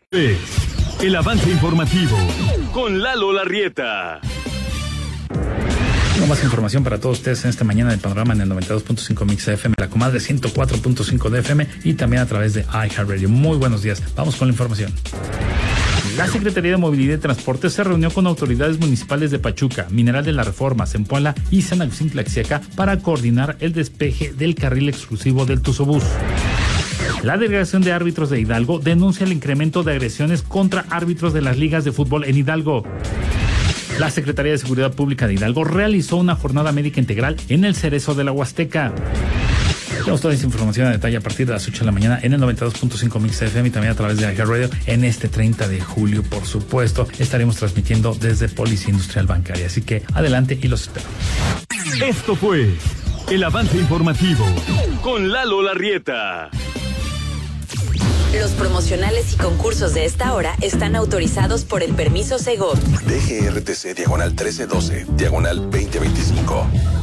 El avance informativo con Lalo Larrieta. Más información para todos ustedes en esta mañana del panorama en el 92.5 Mix FM, la comadre 104.5 de FM y también a través de iHeartRadio. Muy buenos días. Vamos con la información. La Secretaría de Movilidad y Transporte se reunió con autoridades municipales de Pachuca, Mineral de la Reforma, Zempoala y San Agustín Tlaxiaca para coordinar el despeje del carril exclusivo del Tuzobús. La Delegación de Árbitros de Hidalgo denuncia el incremento de agresiones contra árbitros de las ligas de fútbol en Hidalgo. La Secretaría de Seguridad Pública de Hidalgo realizó una jornada médica integral en el Cerezo de la Huasteca. Tenemos toda esta información a detalle a partir de las 8 de la mañana en el 92.5 Mix FM y también a través de iHeartRadio. En este 30 de julio, por supuesto, estaremos transmitiendo desde Policía Industrial Bancaria. Así que adelante y los espero. Esto fue el avance informativo con Lalo Larrieta. Los promocionales y concursos de esta hora están autorizados por el permiso Segov. DGRTC diagonal 1312, diagonal 2025.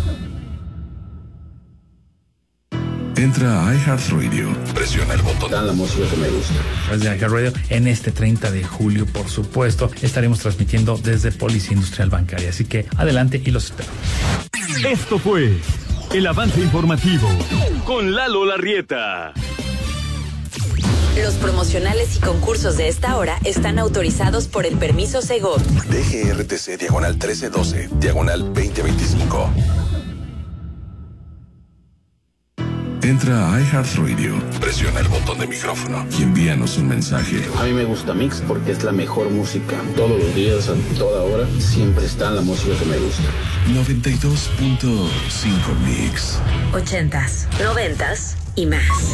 Entra a iHeartRadio. Presiona el botón. La música que me gusta. Desde iHeartRadio, en este 30 de julio, por supuesto, estaremos transmitiendo desde Policía Industrial Bancaria. Así que adelante y los espero. Esto fue el avance informativo con Lalo Larrieta. Los promocionales y concursos de esta hora están autorizados por el permiso Segov. DGRTC diagonal 1312, diagonal 2025. Entra a iHeartRadio. Presiona el botón de micrófono y envíanos un mensaje. A mí me gusta Mix porque es la mejor música. Todos los días, a toda hora, siempre está la música que me gusta. 92.5 Mix. 80s, 90s y más.